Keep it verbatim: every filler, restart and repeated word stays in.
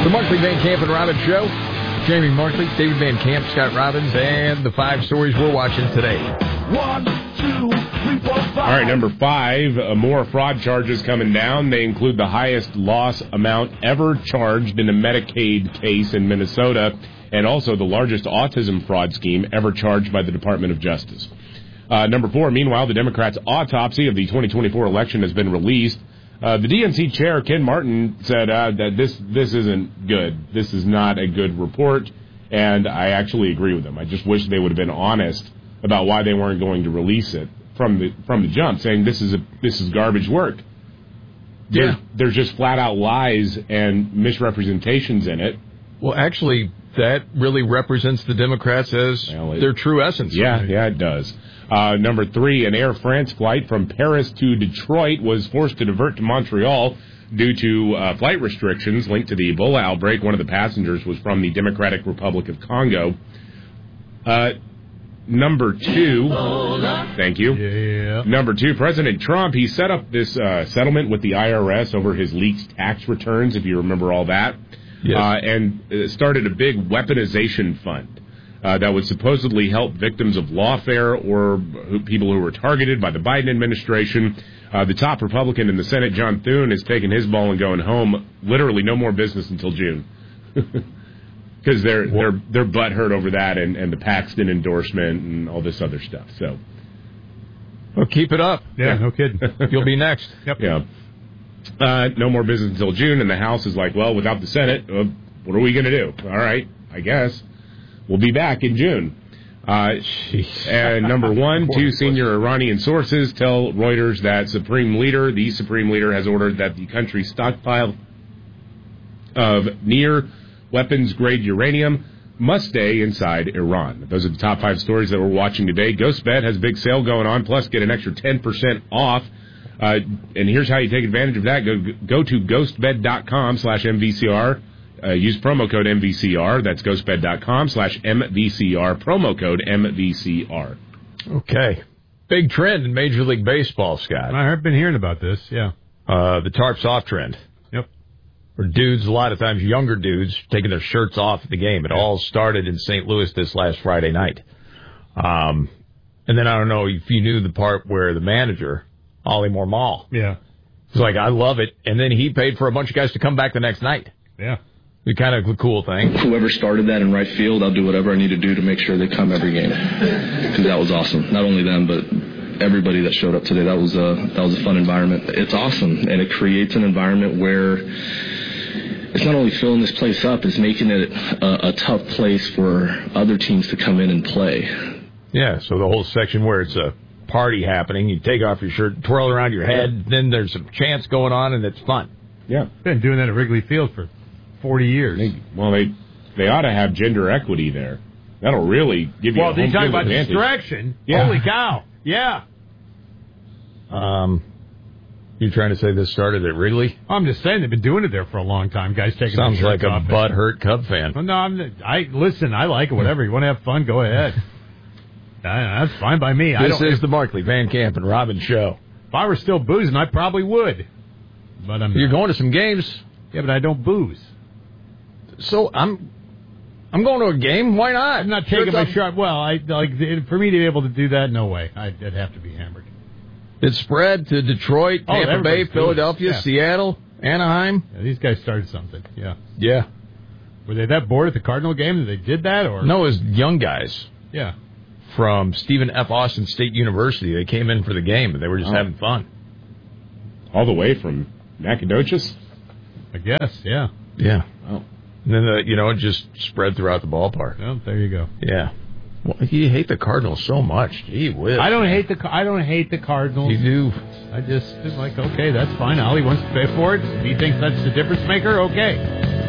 The Markley, Van Camp, and Robbins Show. Jamie Markley, David Van Camp, Scott Robbins, and the five stories we're watching today. One, two, three, four, five. All right, number five, uh, more fraud charges coming down. They include the highest loss amount ever charged in a Medicaid case in Minnesota, and also the largest autism fraud scheme ever charged by the Department of Justice. Uh, number four, meanwhile, the Democrats' autopsy of the twenty twenty-four election has been released. Uh, the D N C chair, Ken Martin, said uh, that this this isn't good. This is not a good report, and I actually agree with them. I just wish they would have been honest about why they weren't going to release it from the from the jump, saying this is a this is garbage work. Yeah. There's, there's just flat out lies and misrepresentations in it. Well, actually, that really represents the Democrats as well, it, their true essence. Yeah, yeah, it does. Uh, number three, an Air France flight from Paris to Detroit was forced to divert to Montreal due to uh, flight restrictions linked to the Ebola outbreak. One of the passengers was from the Democratic Republic of Congo. Uh, number two, thank you. Yeah. Number two, President Trump, he set up this uh, settlement with the I R S over his leaked tax returns, if you remember all that, yes. uh, and started a big weaponization fund. Uh, that would supposedly help victims of lawfare or who, people who were targeted by the Biden administration. Uh, the top Republican in the Senate, John Thune, is taking his ball and going home. Literally, no more business until June, because they're they're they're butthurt over that and, and the Paxton endorsement and all this other stuff. So, well, keep it up. Yeah, no kidding. You'll be next. Yep. Yeah. Uh, no more business until June, and the House is like, well, without the Senate, uh, what are we going to do? All right, I guess. We'll be back in June. Uh, and number one, two senior Iranian sources tell Reuters that Supreme Leader, the Supreme Leader, has ordered that the country's stockpile of near weapons-grade uranium must stay inside Iran. Those are the top five stories that we're watching today. GhostBed has a big sale going on, plus get an extra ten percent off. Uh, and here's how you take advantage of that. Go, go to ghostbed.com slash MVCR. Uh, use promo code M V C R. That's ghostbed.com slash MVCR. Promo code M V C R. Okay. Big trend in Major League Baseball, Scott. I've been hearing about this, yeah. Uh, the tarps off trend. Yep. For dudes, a lot of times younger dudes, taking their shirts off at the game. It all started in Saint Louis this last Friday night. Um, and then I don't know if you knew the part where the manager, Ollie Mormal, yeah, was like, I love it. And then he paid for a bunch of guys to come back the next night. Yeah. The kind of a cool thing. Whoever started that in right field, I'll do whatever I need to do to make sure they come every game. Because that was awesome. Not only them, but everybody that showed up today. That was a that was a fun environment. It's awesome, and it creates an environment where it's not only filling this place up, it's making it a, a tough place for other teams to come in and play. Yeah. So the whole section where it's a party happening, you take off your shirt, twirl it around your head, then there's some chants going on, and it's fun. Yeah. Been doing that at Wrigley Field for forty years. They, well, they they ought to have gender equity there. That'll really give you well, a home they're talking field about advantage. distraction. Yeah. Holy cow. Yeah. Um, you trying to say this started at Wrigley? I'm just saying they've been doing it there for a long time. Guys taking Sounds their like shirts a off butt-hurt Cub fan. Well, no, I'm, I listen, I like it. Whatever. You want to have fun, go ahead. I, that's fine by me. I This don't, is if, the Markley, Van Camp, and Robbins show. if I were still boozing, I probably would. But I'm You're not. going to some games. Yeah, but I don't booze. So I'm I'm going to a game. Why not? I'm not taking Shirts my off. shot. Well, I like for me to be able to do that. No way. I'd, I'd have to be hammered. It spread to Detroit, Oh, Tampa Bay, everybody's doing it. Philadelphia, Yeah. Seattle, Anaheim. Yeah, these guys started something. Yeah. Yeah. Were they that bored at the Cardinal game that they did that, or No, it was young guys Yeah. from Stephen F. Austin State University. They came in for the game, and they were just Oh. having fun. All the way from Nacogdoches? I guess. Yeah. Yeah. Oh. And then, the, you know, it just spread throughout the ballpark. Well, there you go. Yeah. Well, you hate the Cardinals so much. Gee whiz. I don't hate the I don't hate the Cardinals. You do. I just am like, okay, that's fine. Ollie wants to pay for it. If he thinks that's the difference maker, okay.